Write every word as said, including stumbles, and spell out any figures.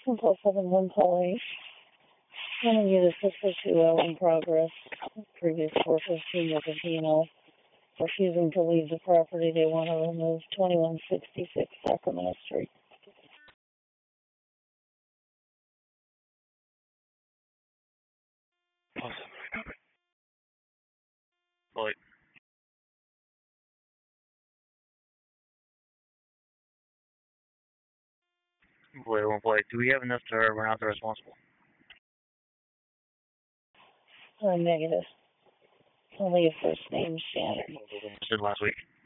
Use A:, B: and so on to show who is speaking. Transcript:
A: Plus seven one call eight. I'm going to get a six oh two L in progress. Previous four fifteen with a Dino. Refusing to leave the property. They want to remove twenty-one sixty-six Sacramento Street.
B: Boy. Boy, oh boy. Do we have enough to run out the responsible?
A: Uh, negative. Only a first name Shannon.
B: Said last week.